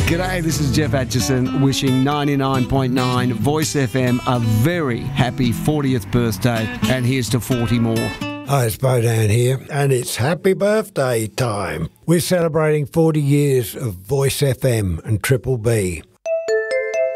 G'day, this is Jeff Atchison wishing 99.9 Voice FM a very happy 40th birthday, and here's to 40 more. Hi, it's Bodan here, and it's happy birthday time. We're celebrating 40 years of Voice FM and Triple B.